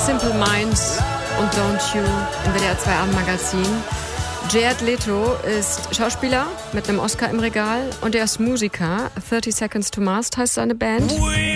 Simple Minds und Don't You im WDR 2 Abendmagazin. Jared Leto ist Schauspieler mit einem Oscar im Regal und er ist Musiker. 30 Seconds to Mars heißt seine Band.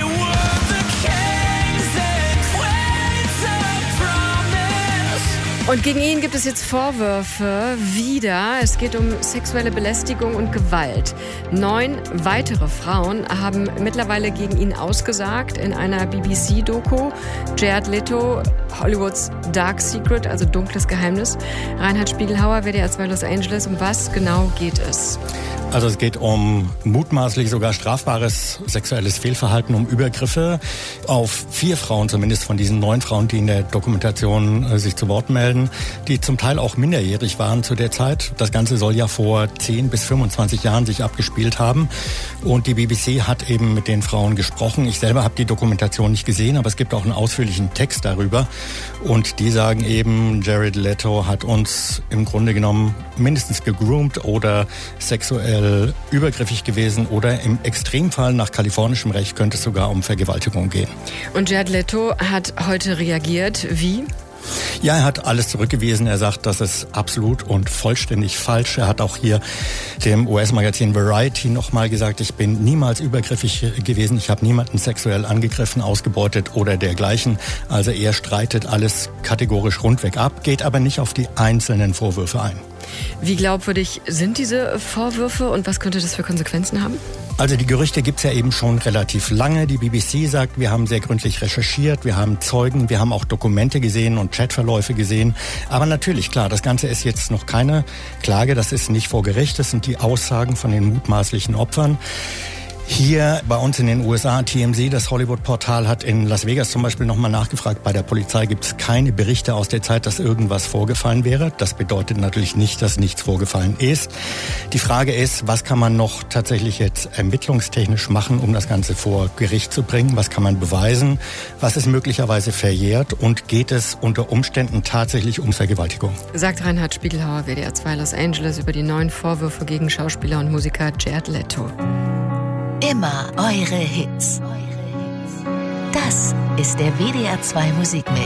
Und gegen ihn gibt es jetzt Vorwürfe wieder. Es geht um sexuelle Belästigung und Gewalt. 9 weitere Frauen haben mittlerweile gegen ihn ausgesagt in einer BBC-Doku. Jared Leto, Hollywoods Dark Secret, also dunkles Geheimnis. Reinhard Spiegelhauer, WDR 2 Los Angeles. Um was genau geht es? Also es geht um mutmaßlich sogar strafbares sexuelles Fehlverhalten, um Übergriffe auf 4 Frauen, zumindest von diesen 9 Frauen, die in der Dokumentation sich zu Wort melden, die zum Teil auch minderjährig waren zu der Zeit. Das Ganze soll ja vor 10 bis 25 Jahren sich abgespielt haben. Und die BBC hat eben mit den Frauen gesprochen. Ich selber habe die Dokumentation nicht gesehen, aber es gibt auch einen ausführlichen Text darüber. Und die sagen eben, Jared Leto hat uns im Grunde genommen mindestens gegroomt oder sexuell übergriffig gewesen oder im Extremfall nach kalifornischem Recht könnte es sogar um Vergewaltigung gehen. Und Jared Leto hat heute reagiert. Wie? Ja, er hat alles zurückgewiesen. Er sagt, das ist absolut und vollständig falsch. Er hat auch hier dem US-Magazin Variety nochmal gesagt, ich bin niemals übergriffig gewesen. Ich habe niemanden sexuell angegriffen, ausgebeutet oder dergleichen. Also er streitet alles kategorisch rundweg ab, geht aber nicht auf die einzelnen Vorwürfe ein. Wie glaubwürdig sind diese Vorwürfe und was könnte das für Konsequenzen haben? Also die Gerüchte gibt's ja eben schon relativ lange. Die BBC sagt, wir haben sehr gründlich recherchiert, wir haben Zeugen, wir haben auch Dokumente gesehen und Chatverläufe gesehen. Aber natürlich, klar, das Ganze ist jetzt noch keine Klage, das ist nicht vor Gericht, das sind die Aussagen von den mutmaßlichen Opfern. Hier bei uns in den USA, TMZ, das Hollywood-Portal, hat in Las Vegas zum Beispiel nochmal nachgefragt. Bei der Polizei gibt es keine Berichte aus der Zeit, dass irgendwas vorgefallen wäre. Das bedeutet natürlich nicht, dass nichts vorgefallen ist. Die Frage ist, was kann man noch tatsächlich jetzt ermittlungstechnisch machen, um das Ganze vor Gericht zu bringen? Was kann man beweisen? Was ist möglicherweise verjährt? Und geht es unter Umständen tatsächlich um Vergewaltigung? Sagt Reinhard Spiegelhauer, WDR 2 Los Angeles, über die 9 Vorwürfe gegen Schauspieler und Musiker Jared Leto. Immer eure Hits. Das ist der WDR 2 Musikmix.